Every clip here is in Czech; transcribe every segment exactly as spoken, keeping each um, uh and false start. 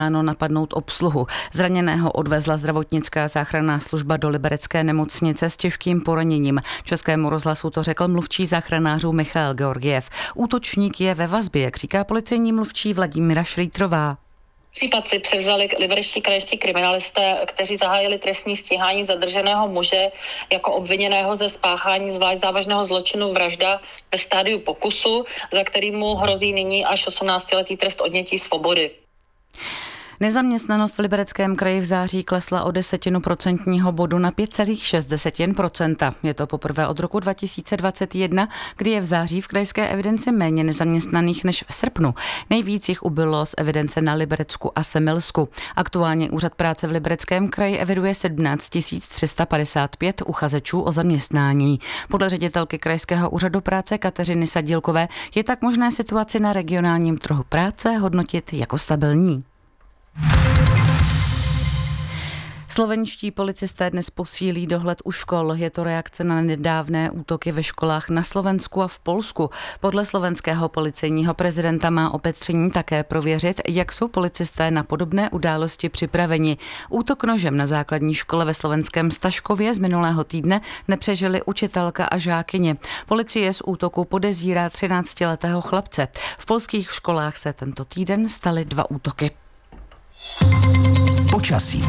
Ano, napadnout obsluhu. Zraněného odvezla zdravotnická záchranná služba do liberecké nemocnice s těžkým poraněním. Českému rozhlasu to řekl mluvčí záchranářů Michal Georgiev. Útočník je ve vazbě, jak říká policejní mluvčí Vladimíra Šrejtrová. Případ si převzali liberečtí krajští kriminalisté, kteří zahájili trestní stíhání zadrženého muže jako obviněného ze spáchání zvlášť závažného zločinu vražda ve stádiu pokusu, za kterým mu hrozí nyní až osmnáctiletý trest odnětí svobody. Nezaměstnanost v Libereckém kraji v září klesla o desetinu procentního bodu na pět celá šest procenta. Je to poprvé od roku dva tisíce dvacet jedna, kdy je v září v krajské evidenci méně nezaměstnaných než v srpnu. Nejvíc jich ubylo z evidence na Liberecku a Semilsku. Aktuálně Úřad práce v Libereckém kraji eviduje sedmnáct tisíc tři sta padesát pět uchazečů o zaměstnání. Podle ředitelky krajského úřadu práce Kateřiny Sadílkové je tak možné situaci na regionálním trhu práce hodnotit jako stabilní. Slovenští policisté dnes posílí dohled u škol. Je to reakce na nedávné útoky ve školách na Slovensku a v Polsku. Podle slovenského policejního prezidenta má opatření také prověřit, jak jsou policisté na podobné události připraveni. Útok nožem na základní škole ve slovenském Staškově z minulého týdne nepřežili učitelka a žákyně. Policie z útoku podezírá třináctiletého chlapce. V polských školách se tento týden staly dva útoky. Počasí.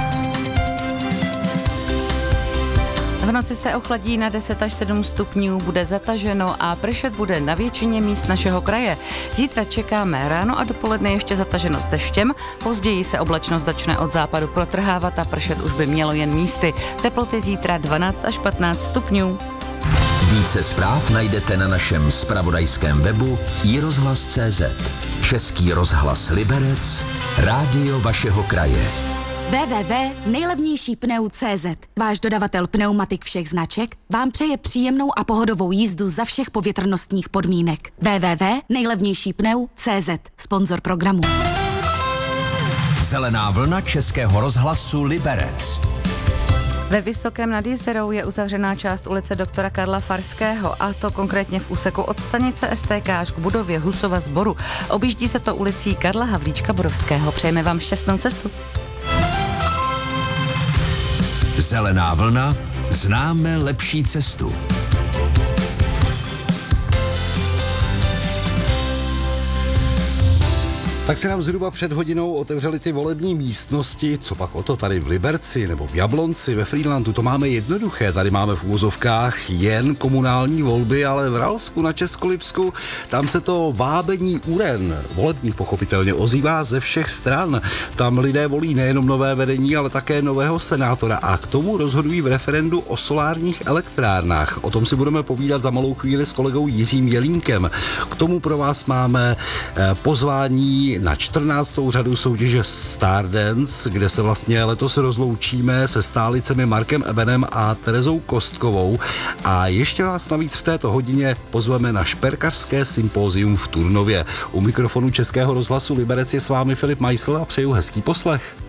V noci se ochladí na deset až sedm stupňů, bude zataženo a pršet bude na většině míst našeho kraje. Zítra čekáme ráno a dopoledne ještě zataženo s deštěm, později se oblačnost začne od západu protrhávat a pršet už by mělo jen místy. Teploty zítra dvanáct až patnáct stupňů. Více zpráv najdete na našem zpravodajském webu i rozhlas tečka cé zet. Český rozhlas Liberec, rádio vašeho kraje. w w w tečka nejlevnější pneu tečka cé zet. Váš dodavatel pneumatik všech značek vám přeje příjemnou a pohodovou jízdu za všech povětrnostních podmínek. w w w tečka nejlevnější pneu tečka cé zet. Sponzor programu. Zelená vlna Českého rozhlasu Liberec. Ve Vysokém nad Jizerou je uzavřená část ulice doktora Karla Farského, a to konkrétně v úseku od stanice es té ká až k budově Husova sboru. Objíždí se to ulicí Karla Havlíčka Borovského. Přejeme vám šťastnou cestu. Zelená vlna, známe lepší cestu. Tak se nám zhruba před hodinou otevřely ty volební místnosti, co pak o to tady v Liberci nebo v Jablonci, ve Frýdlantu, to máme jednoduché, tady máme v úvozovkách jen komunální volby, ale v Ralsku na Českolipsku, tam se to vábení uren, volební pochopitelně, ozývá ze všech stran. Tam lidé volí nejenom nové vedení, ale také nového senátora a k tomu rozhodují v referendu o solárních elektrárnách. O tom si budeme povídat za malou chvíli s kolegou Jiřím Jelínkem. K tomu pro vás máme pozvání na čtrnáctou řadu soutěže Stardance, kde se vlastně letos rozloučíme se stálicemi Markem Ebenem a Terezou Kostkovou. A ještě vás navíc v této hodině pozveme na šperkařské sympózium v Turnově. U mikrofonu Českého rozhlasu Liberec je s vámi Filip Majsl a přeju hezký poslech.